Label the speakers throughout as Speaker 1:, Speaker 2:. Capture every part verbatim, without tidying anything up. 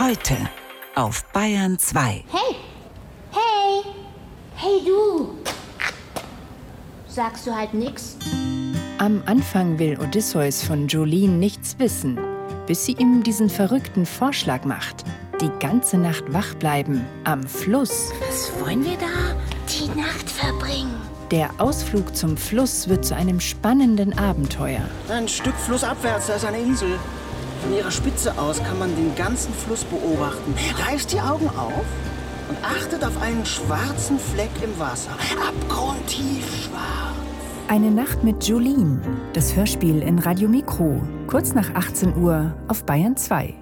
Speaker 1: Heute auf Bayern zwei.
Speaker 2: Hey! Hey! Hey du! Sagst du halt nix?
Speaker 3: Am Anfang will Odysseus von Jolene nichts wissen, bis sie ihm diesen verrückten Vorschlag macht. Die ganze Nacht wach bleiben, am Fluss.
Speaker 2: Was wollen wir da die Nacht verbringen?
Speaker 3: Der Ausflug zum Fluss wird zu einem spannenden Abenteuer.
Speaker 4: Ein Stück flussabwärts, da ist eine Insel. Von ihrer Spitze aus kann man den ganzen Fluss beobachten. Reißt die Augen auf und achtet auf einen schwarzen Fleck im Wasser. Abgrundtief schwarz.
Speaker 3: Eine Nacht mit Jolene. Das Hörspiel in Radio Mikro. Kurz nach achtzehn Uhr auf Bayern zwei.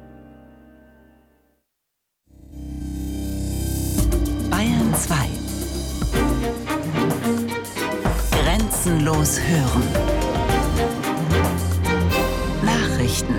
Speaker 1: Bayern zwei. Grenzenlos hören. Nachrichten.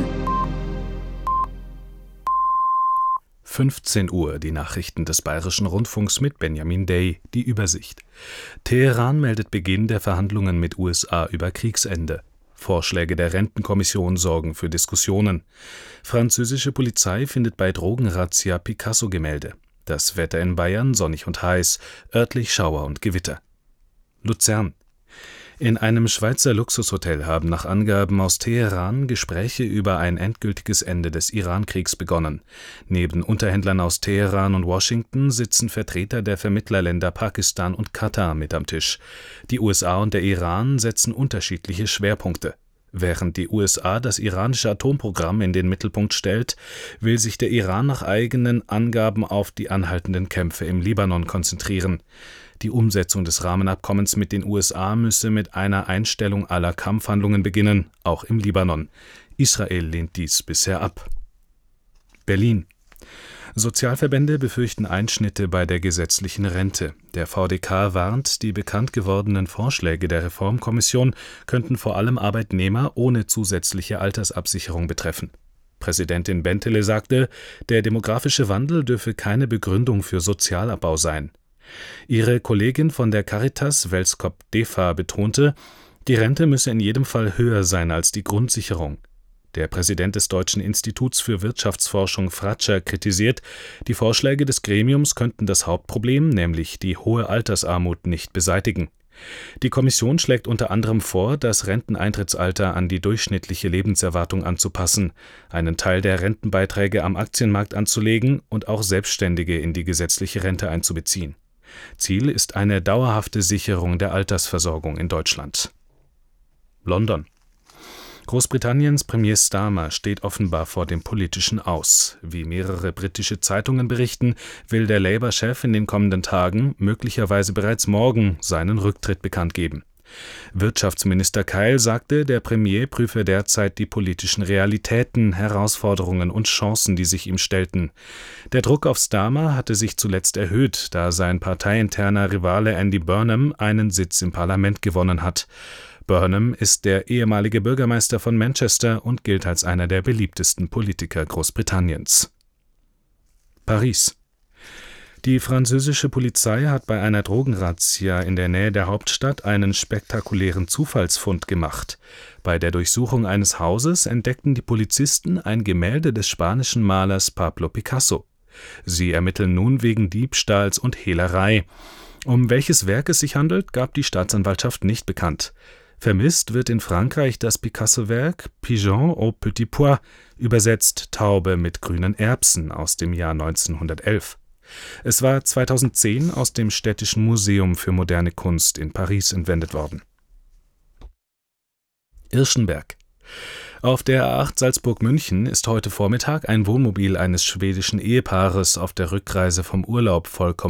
Speaker 5: fünfzehn Uhr, die Nachrichten des Bayerischen Rundfunks mit Benjamin Day, die Übersicht. Teheran meldet Beginn der Verhandlungen mit U S A über Kriegsende. Vorschläge der Rentenkommission sorgen für Diskussionen. Französische Polizei findet bei Drogenrazzia Picasso-Gemälde. Das Wetter in Bayern sonnig und heiß, örtlich Schauer und Gewitter. Luzern. In einem Schweizer Luxushotel haben nach Angaben aus Teheran Gespräche über ein endgültiges Ende des Iran-Kriegs begonnen. Neben Unterhändlern aus Teheran und Washington sitzen Vertreter der Vermittlerländer Pakistan und Katar mit am Tisch. Die U S A und der Iran setzen unterschiedliche Schwerpunkte. Während die U S A das iranische Atomprogramm in den Mittelpunkt stellt, will sich der Iran nach eigenen Angaben auf die anhaltenden Kämpfe im Libanon konzentrieren. Die Umsetzung des Rahmenabkommens mit den U S A müsse mit einer Einstellung aller Kampfhandlungen beginnen, auch im Libanon. Israel lehnt dies bisher ab. Berlin. Sozialverbände befürchten Einschnitte bei der gesetzlichen Rente. Der V D K warnt, die bekannt gewordenen Vorschläge der Reformkommission könnten vor allem Arbeitnehmer ohne zusätzliche Altersabsicherung betreffen. Präsidentin Bentele sagte, der demografische Wandel dürfe keine Begründung für Sozialabbau sein. Ihre Kollegin von der Caritas, Welskop Defa, betonte, die Rente müsse in jedem Fall höher sein als die Grundsicherung. Der Präsident des Deutschen Instituts für Wirtschaftsforschung Fratscher kritisiert, die Vorschläge des Gremiums könnten das Hauptproblem, nämlich die hohe Altersarmut, nicht beseitigen. Die Kommission schlägt unter anderem vor, das Renteneintrittsalter an die durchschnittliche Lebenserwartung anzupassen, einen Teil der Rentenbeiträge am Aktienmarkt anzulegen und auch Selbstständige in die gesetzliche Rente einzubeziehen. Ziel ist eine dauerhafte Sicherung der Altersversorgung in Deutschland. London. Großbritanniens Premier Starmer steht offenbar vor dem politischen Aus. Wie mehrere britische Zeitungen berichten, will der Labour-Chef in den kommenden Tagen, möglicherweise bereits morgen, seinen Rücktritt bekannt geben. Wirtschaftsminister Keil sagte, der Premier prüfe derzeit die politischen Realitäten, Herausforderungen und Chancen, die sich ihm stellten. Der Druck auf Starmer hatte sich zuletzt erhöht, da sein parteiinterner Rivale Andy Burnham einen Sitz im Parlament gewonnen hat. Burnham ist der ehemalige Bürgermeister von Manchester und gilt als einer der beliebtesten Politiker Großbritanniens. Paris. Die französische Polizei hat bei einer Drogenrazzia in der Nähe der Hauptstadt einen spektakulären Zufallsfund gemacht. Bei der Durchsuchung eines Hauses entdeckten die Polizisten ein Gemälde des spanischen Malers Pablo Picasso. Sie ermitteln nun wegen Diebstahls und Hehlerei. Um welches Werk es sich handelt, gab die Staatsanwaltschaft nicht bekannt. Vermisst wird in Frankreich das Picasso-Werk Pigeon au petit pois, übersetzt Taube mit grünen Erbsen, aus dem Jahr neunzehnhundertelf. Es war zweitausendzehn aus dem Städtischen Museum für moderne Kunst in Paris entwendet worden. Irschenberg. Auf der A acht Salzburg-München ist heute Vormittag ein Wohnmobil eines schwedischen Ehepaares auf der Rückreise vom Urlaub vollkommen